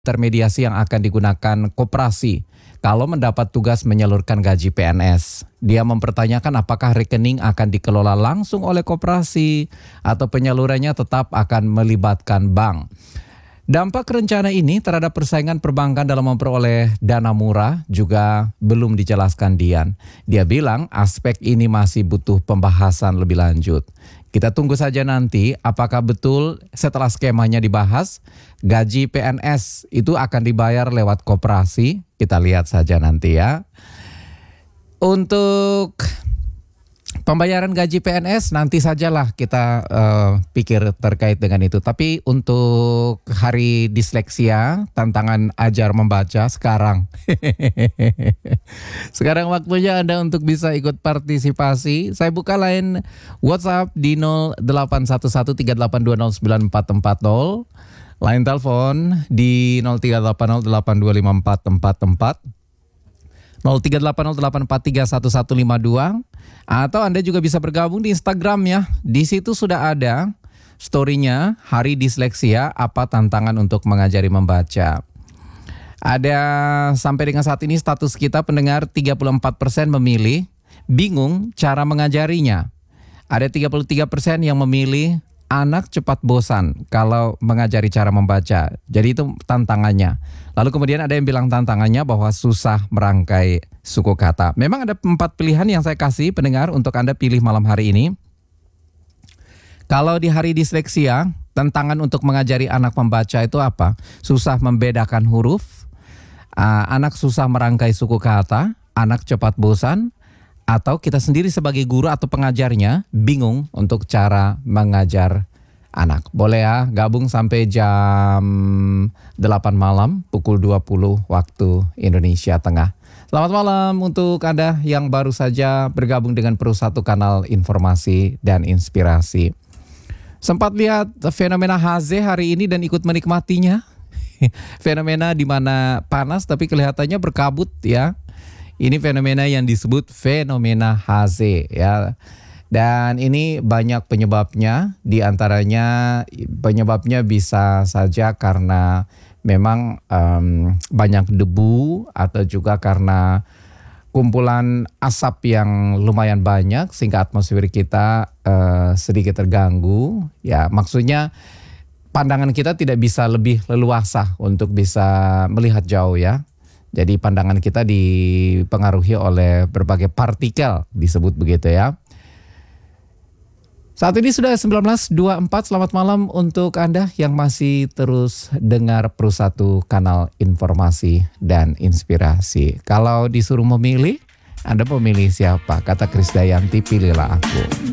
intermediasi yang akan digunakan koperasi kalau mendapat tugas menyalurkan gaji PNS. Dia mempertanyakan apakah rekening akan dikelola langsung oleh koperasi atau penyalurannya tetap akan melibatkan bank. Dampak rencana ini terhadap persaingan perbankan dalam memperoleh dana murah juga belum dijelaskan Dian. Dia bilang aspek ini masih butuh pembahasan lebih lanjut. Kita tunggu saja nanti apakah betul setelah skemanya dibahas, gaji PNS itu akan dibayar lewat koperasi. Kita lihat saja nanti ya. Untuk pembayaran gaji PNS nanti sajalah kita pikir terkait dengan itu. Tapi untuk hari disleksia, tantangan ajar membaca sekarang. Sekarang waktunya Anda untuk bisa ikut partisipasi. Saya buka line WhatsApp di 081138209440. Line telepon di 0380825444. 038084311152 atau Anda juga bisa bergabung di Instagram ya. Di situ sudah ada story-nya Hari Disleksia, apa tantangan untuk mengajari membaca. Ada sampai dengan saat ini status kita pendengar 34% memilih bingung cara mengajarinya. Ada 33% yang memilih anak cepat bosan kalau mengajari cara membaca. Jadi itu tantangannya. Lalu kemudian ada yang bilang tantangannya bahwa susah merangkai suku kata. Memang ada 4 pilihan yang saya kasih pendengar untuk Anda pilih malam hari ini. Kalau di hari disleksia, tantangan untuk mengajari anak membaca itu apa? Susah membedakan huruf, anak susah merangkai suku kata, anak cepat bosan, atau kita sendiri sebagai guru atau pengajarnya bingung untuk cara mengajar anak. Boleh ya gabung sampai jam 8 malam pukul 20 waktu Indonesia Tengah. Selamat malam untuk Anda yang baru saja bergabung dengan Perussatu Kanal Informasi dan Inspirasi. Sempat lihat fenomena HZ hari ini dan ikut menikmatinya. Fenomena di mana panas tapi kelihatannya berkabut ya. Ini fenomena yang disebut fenomena HZ ya. Dan ini banyak penyebabnya, di antaranya penyebabnya bisa saja karena memang banyak debu atau juga karena kumpulan asap yang lumayan banyak sehingga atmosfer kita sedikit terganggu. Ya, maksudnya pandangan kita tidak bisa lebih leluasa untuk bisa melihat jauh ya. Jadi pandangan kita dipengaruhi oleh berbagai partikel, disebut begitu ya. Saat ini sudah 19.24, selamat malam untuk Anda yang masih terus dengar Perussatu Kanal Informasi dan Inspirasi. Kalau disuruh memilih, Anda memilih siapa? Kata Krisdayanti, pilihlah aku.